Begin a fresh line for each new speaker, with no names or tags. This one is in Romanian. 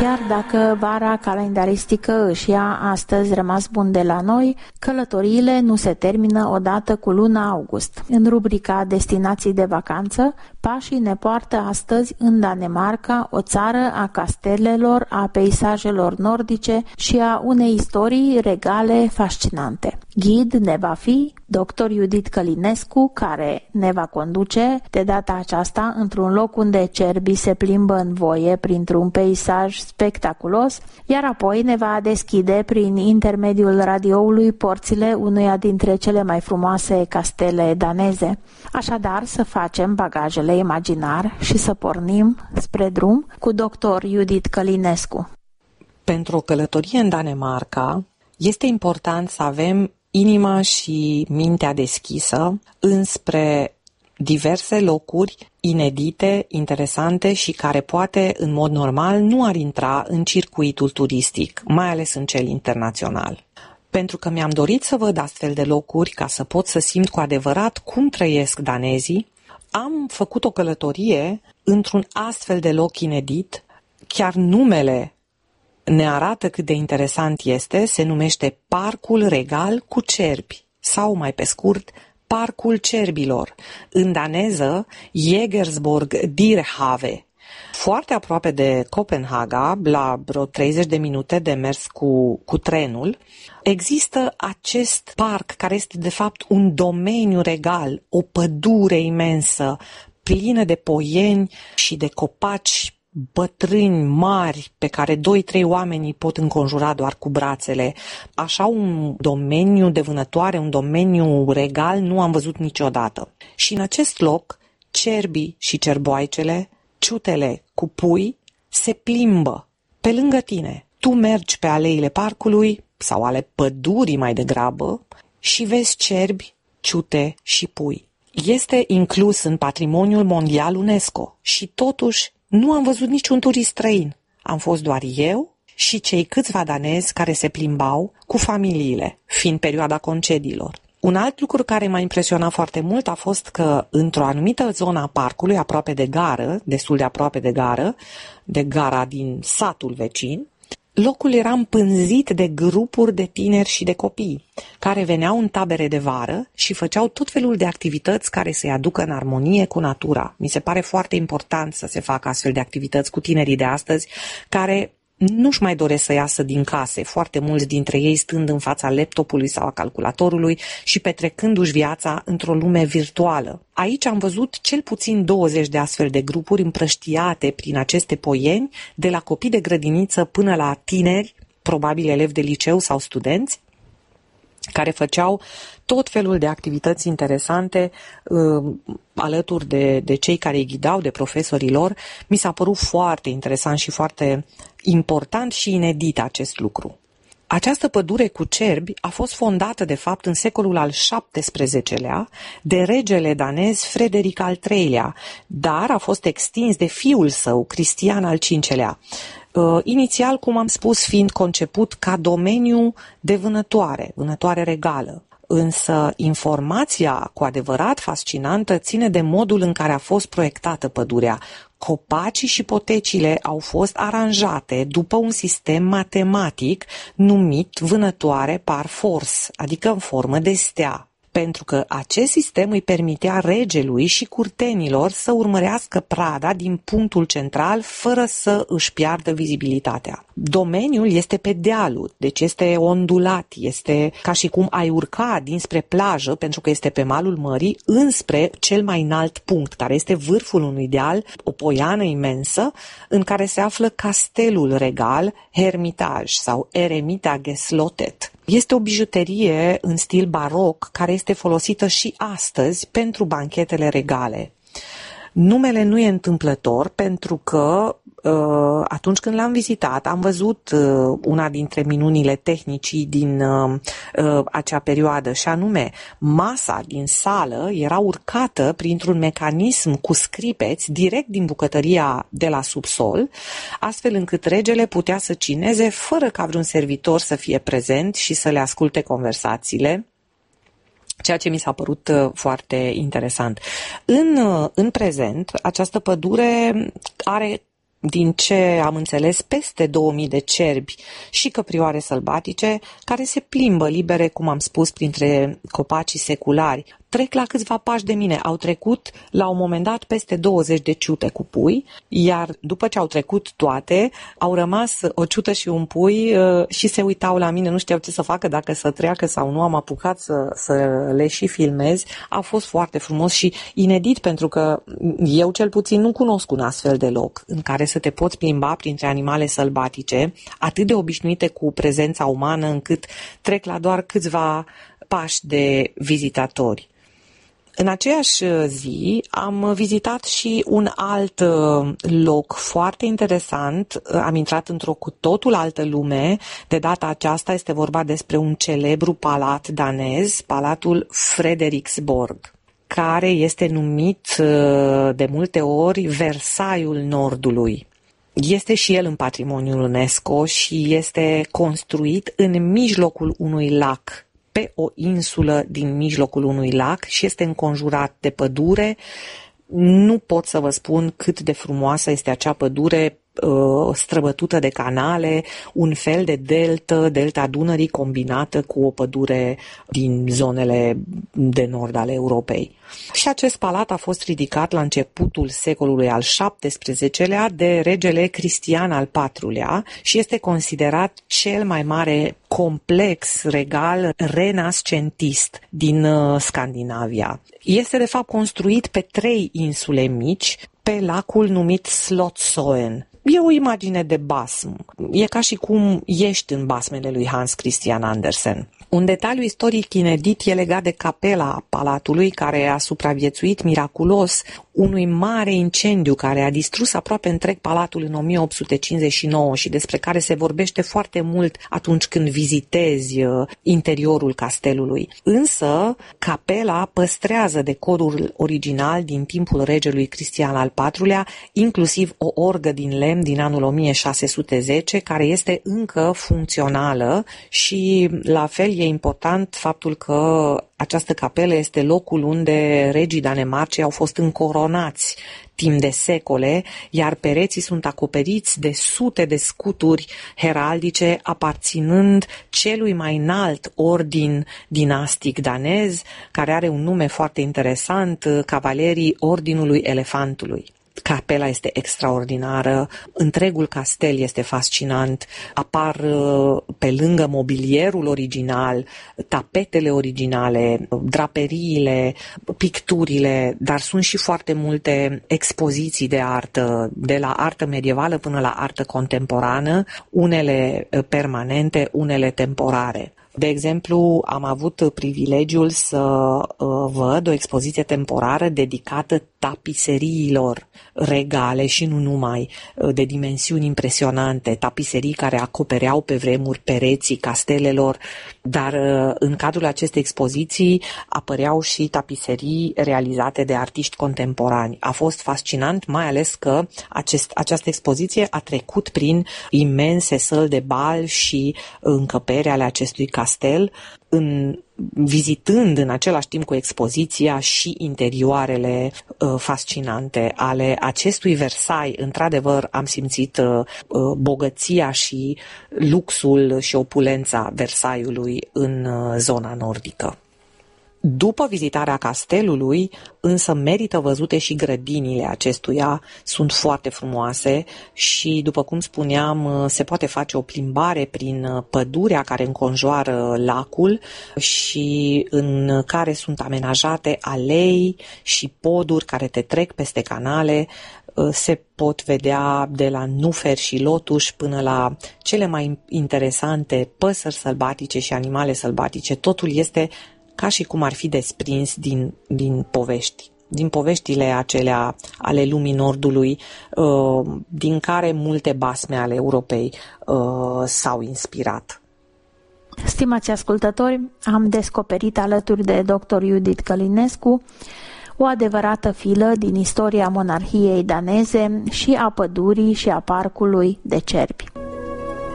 Chiar dacă vara calendaristică își ia astăzi rămas bun de la noi, călătoriile nu se termină odată cu luna august. În rubrica Destinații de vacanță, pașii ne poartă astăzi în Danemarca, o țară a castelelor, a peisajelor nordice și a unei istorii regale fascinante. Ghid ne va fi dr. Judith Călinescu, care ne va conduce de data aceasta într-un loc unde cerbii se plimbă în voie printr-un peisaj spectaculos, iar apoi ne va deschide prin intermediul radioului porțile unuia dintre cele mai frumoase castele daneze. Așadar, să facem bagajele imaginar și să pornim spre drum cu dr. Judith Călinescu.
Pentru o călătorie în Danemarca, este important să avem inima și mintea deschisă înspre diverse locuri inedite, interesante și care poate, în mod normal, nu ar intra în circuitul turistic, mai ales în cel internațional. Pentru că mi-am dorit să văd astfel de locuri ca să pot să simt cu adevărat cum trăiesc danezii, am făcut o călătorie într-un astfel de loc inedit. Chiar numele ne arată cât de interesant este, se numește Parcul Regal cu Cerbi, sau mai pe scurt, Parcul Cerbilor, în daneză Jägersborg Dierehave. Foarte aproape de Copenhaga, la vreo 30 de minute de mers cu trenul, există acest parc care este de fapt un domeniu regal, o pădure imensă, plină de poieni și de copaci bătrâni mari pe care 2-3 oameni îi pot înconjura doar cu brațele. Așa un domeniu de vânătoare, un domeniu regal nu am văzut niciodată. Și în acest loc, cerbii și cerboaicele, ciutele cu pui, se plimbă pe lângă tine. Tu mergi pe aleile parcului sau ale pădurii mai degrabă și vezi cerbi, ciute și pui. Este inclus în Patrimoniul Mondial UNESCO și totuși nu am văzut niciun turist străin. Am fost doar eu și cei câțiva danezi care se plimbau cu familiile, fiind perioada concediilor. Un alt lucru care m-a impresionat foarte mult a fost că într-o anumită zonă a parcului, aproape de gară, destul de aproape de gara din satul vecin, locul era împânzit de grupuri de tineri și de copii, care veneau în tabere de vară și făceau tot felul de activități care să-i aducă în armonie cu natura. Mi se pare foarte important să se facă astfel de activități cu tinerii de astăzi, care nu-și mai doresc să iasă din case, foarte mulți dintre ei stând în fața laptopului sau a calculatorului și petrecându-și viața într-o lume virtuală. Aici am văzut cel puțin 20 de astfel de grupuri împrăștiate prin aceste poieni, de la copii de grădiniță până la tineri, probabil elevi de liceu sau studenți, care făceau tot felul de activități interesante alături de cei care îi ghidau, de profesorii lor. Mi s-a părut foarte interesant și foarte important și inedit acest lucru. Această pădure cu cerbi a fost fondată, de fapt, în secolul al XVII-lea de regele danez Frederic al III-lea, dar a fost extins de fiul său, Cristian al V-lea. Inițial, cum am spus, fiind conceput ca domeniu de vânătoare regală. Însă informația cu adevărat fascinantă ține de modul în care a fost proiectată pădurea. Copacii și potecile au fost aranjate după un sistem matematic numit vânătoare par force, adică în formă de stea, pentru că acest sistem îi permitea regelui și curtenilor să urmărească prada din punctul central fără să își piardă vizibilitatea. Domeniul este pe dealuri, deci este ondulat, este ca și cum ai urca dinspre plajă, pentru că este pe malul mării, înspre cel mai înalt punct, care este vârful unui deal, o poiană imensă, în care se află castelul regal Hermitage sau Eremitageslottet. Este o bijuterie în stil baroc care este folosită și astăzi pentru banchetele regale. Numele nu e întâmplător pentru că atunci când l-am vizitat am văzut una dintre minunile tehnicii din acea perioadă și anume masa din sală era urcată printr-un mecanism cu scripeți direct din bucătăria de la subsol, astfel încât regele putea să cineze fără ca vreun servitor să fie prezent și să le asculte conversațiile, ceea ce mi s-a părut foarte interesant. În prezent, această pădure are din ce am înțeles, peste 2000 de cerbi și căprioare sălbatice care se plimbă libere, cum am spus, printre copacii seculari. Trec la câțiva pași de mine. Au trecut la un moment dat peste 20 de ciute cu pui, iar după ce au trecut toate, au rămas o ciută și un pui și se uitau la mine, nu știau ce să facă, dacă să treacă sau nu. Am apucat să le și filmez. A fost foarte frumos și inedit, pentru că eu cel puțin nu cunosc un astfel de loc în care să te poți plimba printre animale sălbatice, atât de obișnuite cu prezența umană, încât trec la doar câțiva pași de vizitatori. În aceeași zi am vizitat și un alt loc foarte interesant. Am intrat într-o cu totul altă lume. De data aceasta este vorba despre un celebru palat danez, Palatul Frederiksborg, care este numit de multe ori Versaiul Nordului. Este și el în patrimoniul UNESCO și este construit în mijlocul unui lac, pe o insulă din mijlocul unui lac, și este înconjurat de pădure. Nu pot să vă spun cât de frumoasă este acea pădure străbătută de canale, un fel de delta Dunării combinată cu o pădure din zonele de nord ale Europei. Și acest palat a fost ridicat la începutul secolului al XVII-lea de regele Cristian al IV-lea și este considerat cel mai mare complex regal renascentist din Scandinavia. Este de fapt construit pe 3 insule mici pe lacul numit Slottsøen. E o imagine de basm. E ca și cum ești în basmele lui Hans Christian Andersen. Un detaliu istoric inedit e legat de capela palatului, care a supraviețuit miraculos unui mare incendiu care a distrus aproape întreg palatul în 1859 și despre care se vorbește foarte mult atunci când vizitezi interiorul castelului. Însă, capela păstrează decorul original din timpul regelui Cristian al IV-lea, inclusiv o orgă din lemn din anul 1610, care este încă funcțională și, la fel, e important faptul că această capelă este locul unde regii Danemarcei au fost încoronați timp de secole, iar pereții sunt acoperiți de sute de scuturi heraldice aparținând celui mai înalt ordin dinastic danez, care are un nume foarte interesant, Cavalerii Ordinului Elefantului. Capela este extraordinară, întregul castel este fascinant, apar pe lângă mobilierul original, tapetele originale, draperiile, picturile, dar sunt și foarte multe expoziții de artă, de la artă medievală până la artă contemporană, unele permanente, unele temporare. De exemplu, am avut privilegiul să văd o expoziție temporară dedicată tapiseriilor regale și nu numai, de dimensiuni impresionante, tapiserii care acopereau pe vremuri pereții castelelor, dar în cadrul acestei expoziții apăreau și tapiserii realizate de artiști contemporani. A fost fascinant, mai ales că această expoziție a trecut prin imense săli de bal și încăperi ale acestui castel, vizitând în același timp cu expoziția și interioarele fascinante ale acestui Versailles. Într-adevăr, am simțit bogăția și luxul și opulența Versaillesului în zona nordică. După vizitarea castelului, însă merită văzute și grădinile acestuia, sunt foarte frumoase și, după cum spuneam, se poate face o plimbare prin pădurea care înconjoară lacul și în care sunt amenajate alei și poduri care te trec peste canale. Se pot vedea de la nuferi și lotuși până la cele mai interesante păsări sălbatice și animale sălbatice. Totul este ca și cum ar fi desprins din povești, din poveștile acelea ale lumii Nordului, din care multe basme ale Europei s-au inspirat.
Stimați ascultători, am descoperit alături de dr. Judith Călinescu o adevărată filă din istoria monarhiei daneze și a pădurii și a parcului de cerbi.